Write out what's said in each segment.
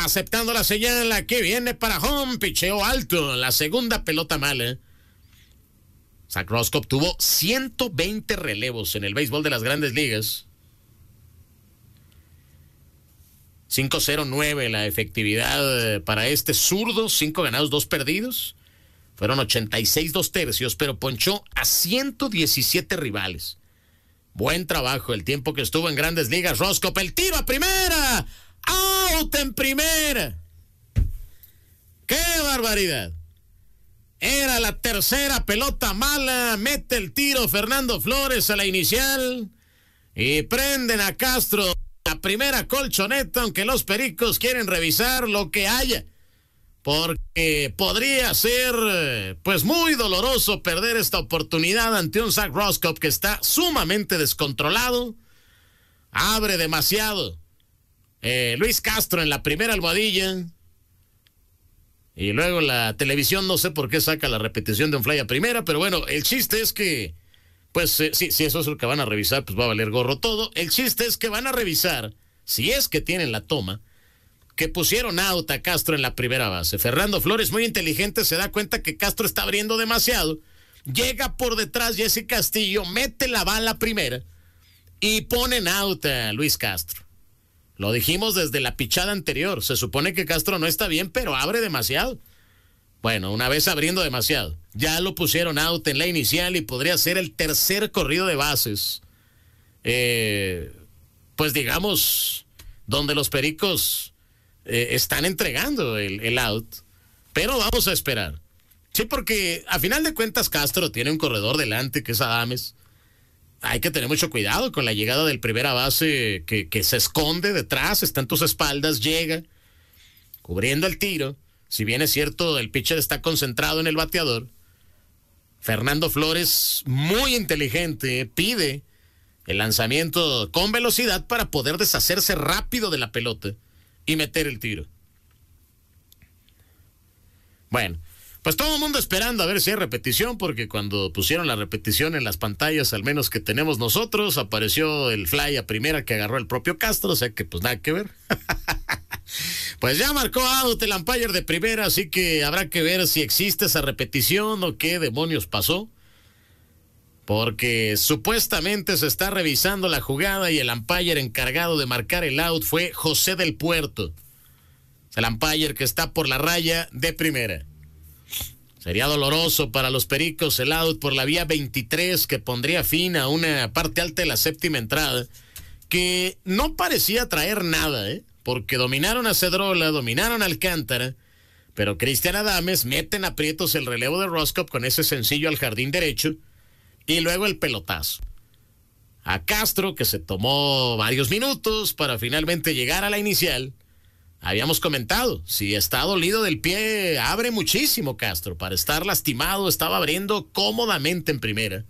aceptando la señal, aquí viene para home, picheo alto, la segunda pelota mala. Zach Roscoe tuvo 120 relevos en el béisbol de las Grandes Ligas. 5.09 la efectividad para este zurdo, 5 ganados, 2 perdidos. Fueron 86 2/3, pero ponchó a 117 rivales. Buen trabajo el tiempo que estuvo en Grandes Ligas. Roscoe, el tiro a primera. ¡Out en primera! ¡Qué barbaridad! Era la tercera pelota mala. Mete el tiro Fernando Flores a la inicial. Y prenden a Castro la primera colchoneta, aunque los Pericos quieren revisar lo que haya. Porque podría ser, pues, muy doloroso perder esta oportunidad ante un Zach Roscoe que está sumamente descontrolado. Abre demasiado. Luis Castro en la primera almohadilla. Y luego la televisión, no sé por qué saca la repetición de un fly a primera, pero bueno, el chiste es que, pues, si eso es lo que van a revisar, pues va a valer gorro todo. El chiste es que van a revisar, si es que tienen la toma, que pusieron out a Castro en la primera base. Fernando Flores, muy inteligente, se da cuenta que Castro está abriendo demasiado. Llega por detrás Jesse Castillo, mete la bala primera y ponen out a Luis Castro. Lo dijimos desde la pichada anterior. Se supone que Castro no está bien, pero abre demasiado. Bueno, una vez abriendo demasiado, ya lo pusieron out en la inicial y podría ser el tercer corrido de bases. Pues digamos, donde los Pericos están entregando el out. Pero vamos a esperar. Sí, porque a final de cuentas Castro tiene un corredor delante que es Adames. Hay que tener mucho cuidado con la llegada del primera base que se esconde detrás, está en tus espaldas, llega, cubriendo el tiro. Si bien es cierto, el pitcher está concentrado en el bateador. Fernando Flores, muy inteligente, pide el lanzamiento con velocidad para poder deshacerse rápido de la pelota y meter el tiro. Bueno, pues todo el mundo esperando a ver si hay repetición, porque cuando pusieron la repetición en las pantallas, al menos que tenemos nosotros, apareció el fly a primera que agarró el propio Castro, o sea que pues nada que ver. Pues ya marcó out el umpire de primera, así que habrá que ver si existe esa repetición o qué demonios pasó. Porque supuestamente se está revisando la jugada y el umpire encargado de marcar el out fue José del Puerto. Es el umpire que está por la raya de primera. Sería doloroso para los Pericos el out por la vía 23 que pondría fin a una parte alta de la séptima entrada que no parecía traer nada, porque dominaron a Cedrola, dominaron a Alcántara, pero Cristian Adames mete en aprietos el relevo de Roscoe con ese sencillo al jardín derecho y luego el pelotazo a Castro, que se tomó varios minutos para finalmente llegar a la inicial. Habíamos comentado, si está dolido del pie, abre muchísimo Castro. Para estar lastimado, estaba abriendo cómodamente en primera.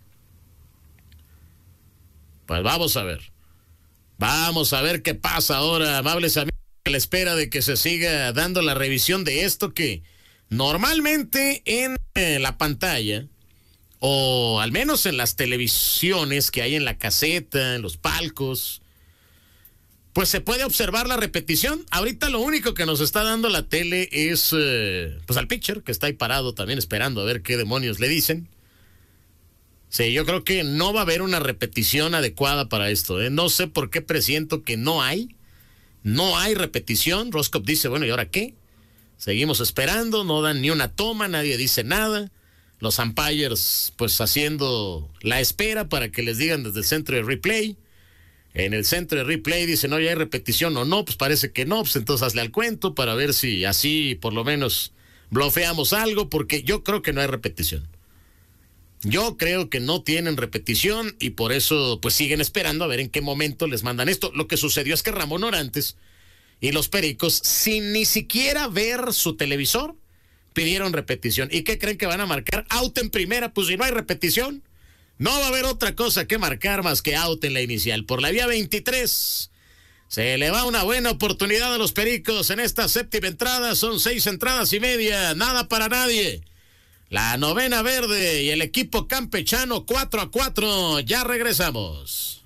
Pues vamos a ver. Vamos a ver qué pasa ahora, amables amigos, a la espera de que se siga dando la revisión de esto que normalmente en la pantalla, o al menos en las televisiones que hay en la caseta, en los palcos, pues se puede observar la repetición. Ahorita lo único que nos está dando la tele es pues al pitcher, que está ahí parado también esperando a ver qué demonios le dicen. Sí, yo creo que no va a haber una repetición adecuada para esto. No sé por qué presiento que no hay repetición. Roscoe dice, bueno, ¿y ahora qué? Seguimos esperando, no dan ni una toma, nadie dice nada. Los umpires pues haciendo la espera para que les digan desde el centro de replay. En el centro de replay dicen, no, ya hay repetición o no, pues parece que no, pues entonces hazle al cuento para ver si así por lo menos blofeamos algo, porque yo creo que no hay repetición. Yo creo que no tienen repetición y por eso pues siguen esperando a ver en qué momento les mandan esto. Lo que sucedió es que Ramón Orantes y los Pericos, sin ni siquiera ver su televisor, pidieron repetición. ¿Y qué creen que van a marcar? Out en primera, pues si no hay repetición. No va a haber otra cosa que marcar más que out en la inicial. Por la vía 23 se le va una buena oportunidad a los Pericos en esta séptima entrada. Son 6 entradas y media, nada para nadie. La novena verde y el equipo campechano 4-4. Ya regresamos.